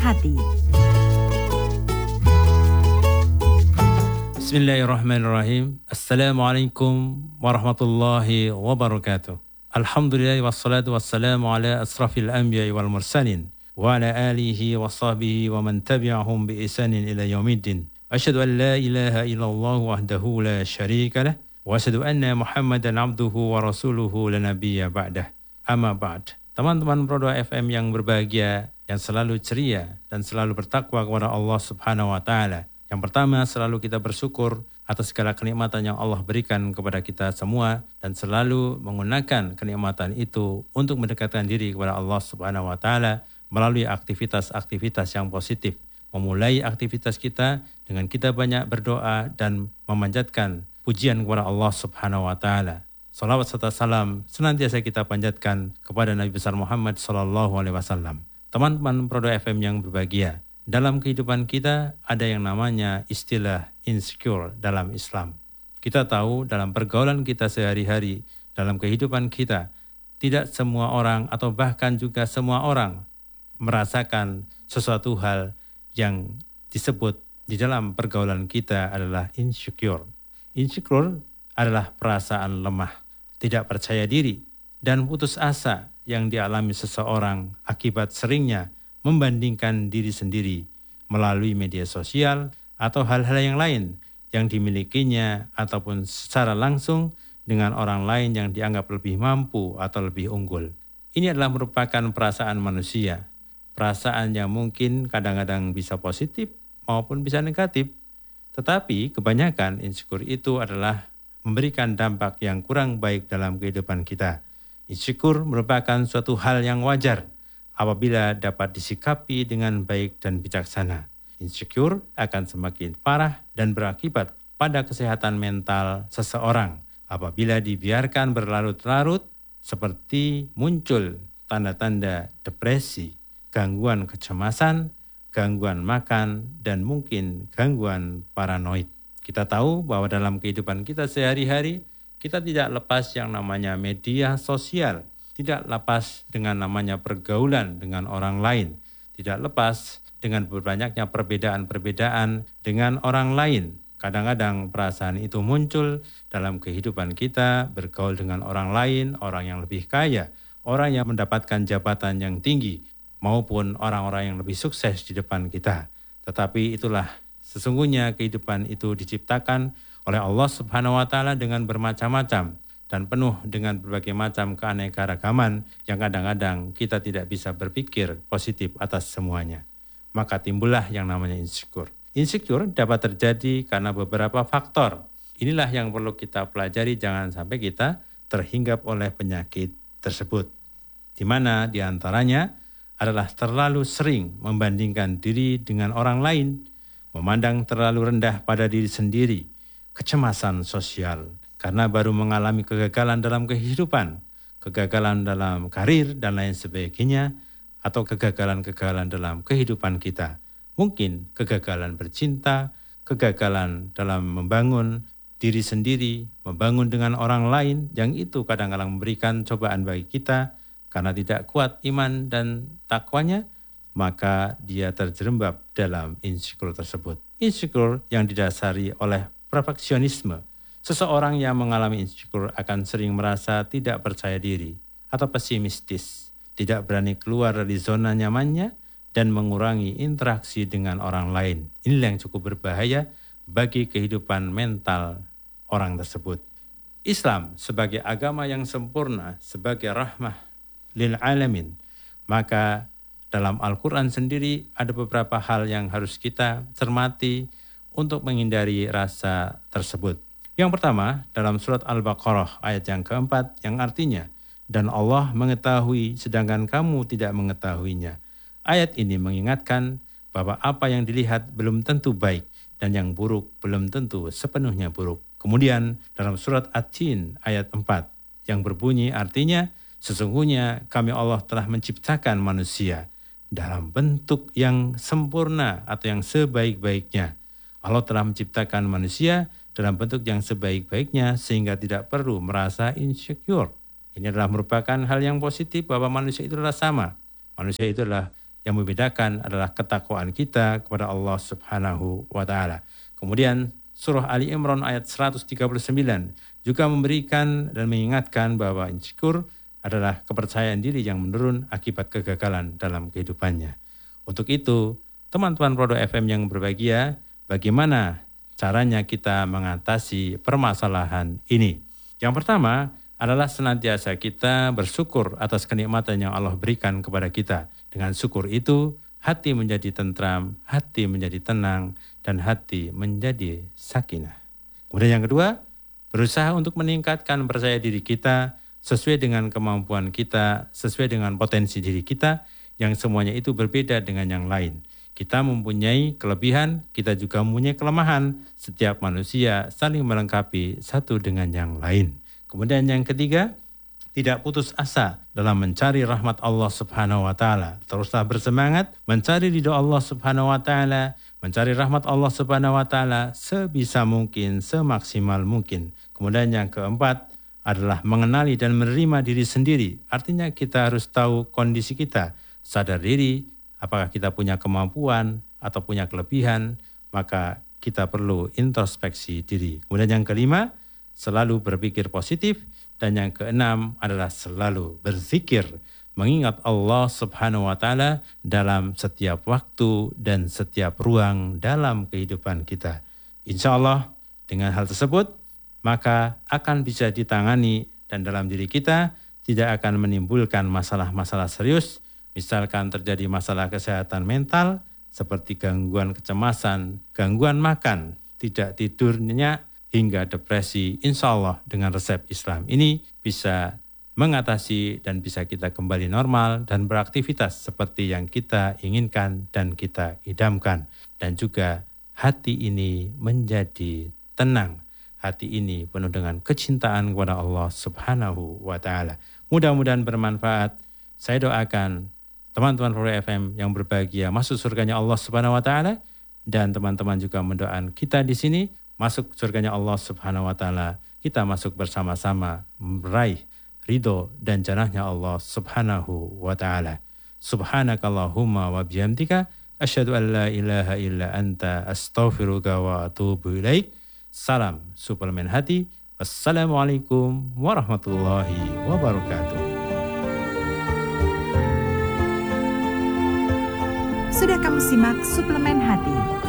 hati. Bismillahirrahmanirrahim. Assalamualaikum warahmatullahi wabarakatuh. Alhamdulillah wassalatu wassalamu ala asrafil anbiya wal mursalin wa ala alihi wa sahbihi wa man tabi'ahum bi ihsanin ila yaumiddin. Asyhadu an la ilaha illallah wahdahu la syarika lah wa asyhadu anna Muhammadan abduhu wa rasuluhu la nabiyya ba'dah. Amma ba'd. Teman-teman Pro 2 FM yang berbahagia, yang selalu ceria dan selalu bertakwa kepada Allah Subhanahu wa taala. Yang pertama, selalu kita bersyukur atas segala kenikmatan yang Allah berikan kepada kita semua dan selalu menggunakan kenikmatan itu untuk mendekatkan diri kepada Allah Subhanahu wa taala melalui aktivitas-aktivitas yang positif. Memulai aktivitas kita dengan kita banyak berdoa dan memanjatkan pujian kepada Allah Subhanahu wa taala. Salawat serta salam senantiasa kita panjatkan kepada Nabi besar Muhammad sallallahu alaihi wasallam. Teman-teman Pro 2 FM yang berbahagia, dalam kehidupan kita ada yang namanya istilah insecure dalam Islam. Kita tahu dalam pergaulan kita sehari-hari, dalam kehidupan kita, tidak semua orang atau bahkan juga semua orang merasakan sesuatu hal yang disebut di dalam pergaulan kita adalah insecure. Insecure adalah perasaan lemah, tidak percaya diri, dan putus asa yang dialami seseorang akibat seringnya membandingkan diri sendiri melalui media sosial atau hal-hal yang lain yang dimilikinya ataupun secara langsung dengan orang lain yang dianggap lebih mampu atau lebih unggul. Ini adalah merupakan perasaan manusia, perasaan yang mungkin kadang-kadang bisa positif maupun bisa negatif. Tetapi kebanyakan insecure itu adalah memberikan dampak yang kurang baik dalam kehidupan kita. Insecure merupakan suatu hal yang wajar apabila dapat disikapi dengan baik dan bijaksana. Insecure akan semakin parah dan berakibat pada kesehatan mental seseorang apabila dibiarkan berlarut-larut, seperti muncul tanda-tanda depresi, gangguan kecemasan, gangguan makan, dan mungkin gangguan paranoid. Kita tahu bahwa dalam kehidupan kita sehari-hari, kita tidak lepas yang namanya media sosial, tidak lepas dengan namanya pergaulan dengan orang lain, tidak lepas dengan berbanyaknya perbedaan-perbedaan dengan orang lain. Kadang-kadang perasaan itu muncul dalam kehidupan kita, bergaul dengan orang lain, orang yang lebih kaya, orang yang mendapatkan jabatan yang tinggi, maupun orang-orang yang lebih sukses di depan kita. Tetapi itulah sesungguhnya kehidupan itu diciptakan oleh Allah Subhanahu wa taala dengan bermacam-macam dan penuh dengan berbagai macam keanekaragaman yang kadang-kadang kita tidak bisa berpikir positif atas semuanya. Maka timbullah yang namanya insecure. Insecure dapat terjadi karena beberapa faktor. Inilah yang perlu kita pelajari, jangan sampai kita terhinggap oleh penyakit tersebut. Di mana diantaranya adalah terlalu sering membandingkan diri dengan orang lain, memandang terlalu rendah pada diri sendiri, kecemasan sosial karena baru mengalami kegagalan dalam kehidupan, kegagalan dalam karir dan lain sebagainya, atau kegagalan-kegagalan dalam kehidupan kita. Mungkin kegagalan bercinta, kegagalan dalam membangun diri sendiri, membangun dengan orang lain, yang itu kadang-kadang memberikan cobaan bagi kita karena tidak kuat iman dan takwanya, maka dia terjerembab dalam insecure tersebut. Insecure yang didasari oleh perfeksionisme. Seseorang yang mengalami insecure akan sering merasa tidak percaya diri atau pesimistis, tidak berani keluar dari zona nyamannya dan mengurangi interaksi dengan orang lain. Inilah yang cukup berbahaya bagi kehidupan mental orang tersebut. Islam sebagai agama yang sempurna, sebagai rahmah lil alamin, maka dalam Al-Quran sendiri ada beberapa hal yang harus kita cermati untuk menghindari rasa tersebut. Yang pertama, dalam surat Al-Baqarah ayat yang keempat, yang artinya, dan Allah mengetahui sedangkan kamu tidak mengetahuinya. Ayat ini mengingatkan bahwa apa yang dilihat belum tentu baik dan yang buruk belum tentu sepenuhnya buruk. Kemudian dalam surat At-Tin ayat 4 yang berbunyi artinya, sesungguhnya kami Allah telah menciptakan manusia dalam bentuk yang sempurna atau yang sebaik-baiknya. Allah telah menciptakan manusia dalam bentuk yang sebaik-baiknya sehingga tidak perlu merasa insecure. Ini adalah merupakan hal yang positif bahwa manusia itu adalah sama. Manusia itu adalah yang membedakan adalah ketakwaan kita kepada Allah Subhanahu wa taala. Kemudian surah Ali Imran ayat 139 juga memberikan dan mengingatkan bahwa insecure adalah kepercayaan diri yang menurun akibat kegagalan dalam kehidupannya. Untuk itu, teman-teman Prodo FM yang berbahagia, bagaimana caranya kita mengatasi permasalahan ini? Yang pertama adalah senantiasa kita bersyukur atas kenikmatan yang Allah berikan kepada kita. Dengan syukur itu, hati menjadi tentram, hati menjadi tenang, dan hati menjadi sakinah. Kemudian yang kedua, berusaha untuk meningkatkan percaya diri kita sesuai dengan kemampuan kita, sesuai dengan potensi diri kita, yang semuanya itu berbeda dengan yang lain. Kita mempunyai kelebihan, kita juga mempunyai kelemahan. Setiap manusia saling melengkapi satu dengan yang lain. Kemudian yang ketiga, tidak putus asa dalam mencari rahmat Allah Subhanahu wa taala. Teruslah bersemangat mencari ridho Allah Subhanahu wa taala, mencari rahmat Allah Subhanahu wa taala sebisa mungkin, semaksimal mungkin. Kemudian yang keempat adalah mengenali dan menerima diri sendiri. Artinya kita harus tahu kondisi kita, sadar diri, apakah kita punya kemampuan atau punya kelebihan, maka kita perlu introspeksi diri. Kemudian yang kelima, selalu berpikir positif. Dan yang keenam adalah selalu berzikir, mengingat Allah Subhanahu wa taala dalam setiap waktu dan setiap ruang dalam kehidupan kita. Insya Allah dengan hal tersebut maka akan bisa ditangani dan dalam diri kita tidak akan menimbulkan masalah-masalah serius. Misalkan terjadi masalah kesehatan mental seperti gangguan kecemasan, gangguan makan, tidak tidur nyenyak, hingga depresi. Insya Allah dengan resep Islam ini bisa mengatasi dan bisa kita kembali normal dan beraktivitas seperti yang kita inginkan dan kita idamkan. Dan juga hati ini menjadi tenang. Hati ini penuh dengan kecintaan kepada Allah Subhanahu wa taala. Mudah-mudahan bermanfaat. Saya doakan teman-teman Prodo FM yang berbahagia masuk surganya Allah Subhanahu wa taala, dan teman-teman juga mendoakan kita di sini masuk surganya Allah Subhanahu wa taala. Kita masuk bersama-sama meraih ridho dan jannahnya Allah Subhanahu wa taala. Subhanakallahumma wa bihamdika asyhadu an la ilaha illa anta astaghfiruka wa atubu ilaik. Salam suplemen hati. Wassalamualaikum warahmatullahi wabarakatuh. Sudah kamu simak suplemen hati